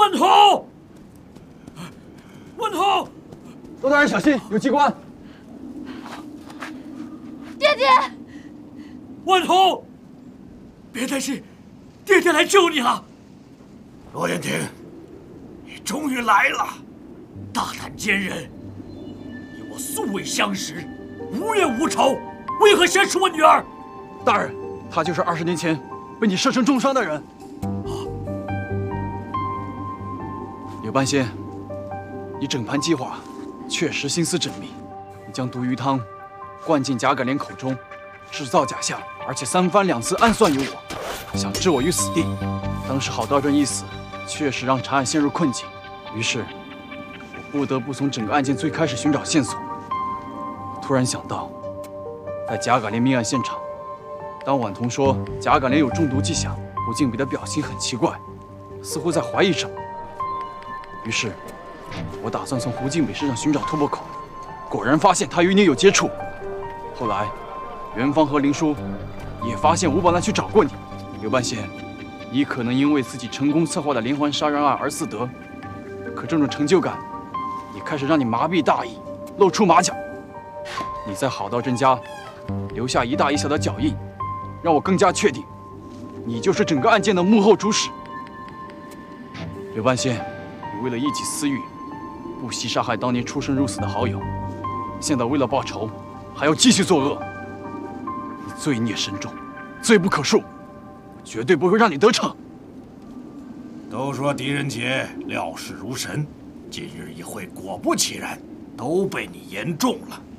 万头，万头， 窦大人小心，有机关！ 爹爹， 万头，别担心，爹爹来救你了。 罗延廷，你终于来了， 大胆奸人，你我素未相识，无冤无仇，为何挟持我女儿？ 大人，他就是20年前被你射身重伤的人。柳半仙，你整盘计划确实心思缜密。你将毒鱼汤灌进贾改莲口中，制造假象，而且3番2次暗算于我，想置我于死地。当时郝道真一死，确实让查案陷入困境，于是我不得不从整个案件最开始寻找线索。突然想到，在贾改莲命案现场，当婉彤说贾改莲有中毒迹象，胡静比的表情很奇怪，似乎在怀疑什么。于是，我打算从胡静北身上寻找突破口，果然发现他与你有接触。后来，元芳和林殊也发现吴宝兰去找过你。柳半仙，你可能因为自己成功策划的连环杀人案而自得，可这种成就感也开始让你麻痹大意，露出马脚。你在郝道真家留下一大一小的脚印，让我更加确定，你就是整个案件的幕后主使。柳半仙，你为了一己私欲，不惜杀害当年出生入死的好友，现在为了报仇，还要继续作恶，你罪孽深重，罪不可恕，我绝对不会让你得逞。 都说狄仁杰料事如神，今日一会果不其然，都被你言中了。